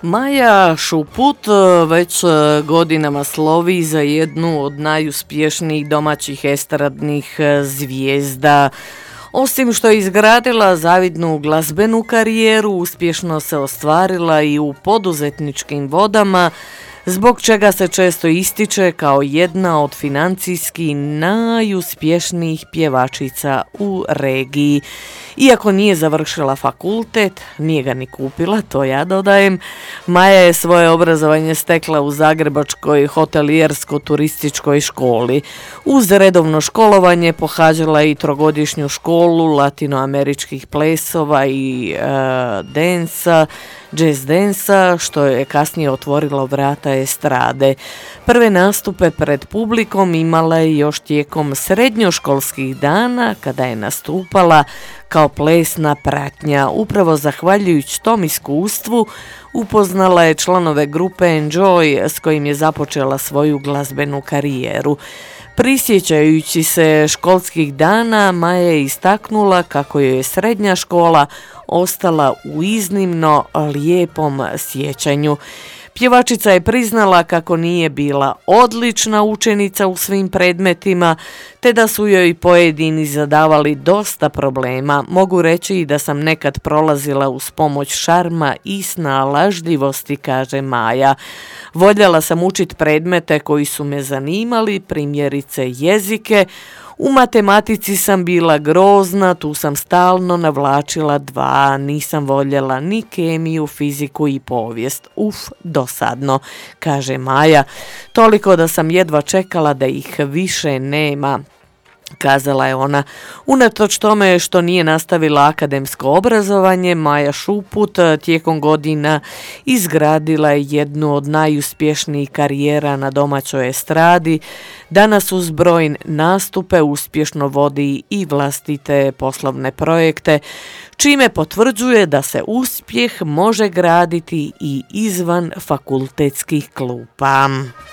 Maja Šuput već godinama slovi za jednu od najuspješnijih domaćih estradnih zvijezda. Osim što je izgradila zavidnu glazbenu karijeru, uspješno se ostvarila i u poduzetničkim vodama, zbog čega se često ističe kao jedna od financijski najuspješnijih pjevačica u regiji. Iako nije završila fakultet, nije ga ni kupila, to ja dodajem, Maja je svoje obrazovanje stekla u Zagrebačkoj hotelijersko-turističkoj školi. Uz redovno školovanje pohađala je i trogodišnju školu latinoameričkih plesova i jazz densa, što je kasnije otvorilo vrata estrade. Prve nastupe pred publikom imala je još tijekom srednjoškolskih dana, kada je nastupala kao plesna pratnja. Upravo zahvaljujući tom iskustvu upoznala je članove grupe Enjoy s kojim je započela svoju glazbenu karijeru. Prisjećajući se školskih dana, Maja je istaknula kako joj je srednja škola ostala u iznimno lijepom sjećanju. Pjevačica je priznala kako nije bila odlična učenica u svim predmetima, te da su joj pojedini zadavali dosta problema. Mogu reći i da sam nekad prolazila uz pomoć šarma i snalažljivosti, kaže Maja. Voljela sam učiti predmete koji su me zanimali, primjerice jezike. U matematici sam bila grozna, tu sam stalno navlačila 2, nisam voljela ni kemiju, fiziku i povijest. Dosadno, kaže Maja, toliko da sam jedva čekala da ih više nema, kazala je ona. Unatoč tome što nije nastavila akademsko obrazovanje, Maja Šuput tijekom godina izgradila je jednu od najuspješnijih karijera na domaćoj estradi. Danas uz brojne nastupe uspješno vodi i vlastite poslovne projekte, čime potvrđuje da se uspjeh može graditi i izvan fakultetskih klupa.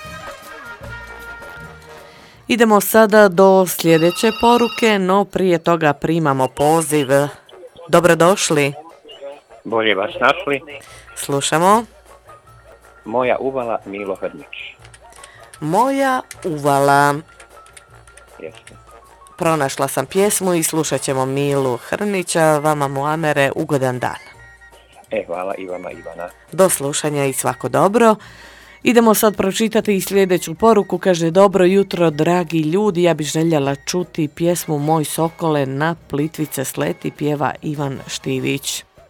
Idemo sada do sljedeće poruke, no prije toga primamo poziv. Dobrodošli. Bolje vas našli. Slušamo. Moja uvala, Milo Hrnić. Moja uvala. Jeste. Pronašla sam pjesmu i slušat ćemo Milu Hrnića. Vama, Muamere, ugodan dan. Hvala i vama, Ivana. Do slušanja i svako dobro. Idemo sad pročitati i sljedeću poruku. Kaže, dobro jutro, dragi ljudi, ja bih željela čuti pjesmu Moj sokole na Plitvice sleti, pjeva Ivan Štivić.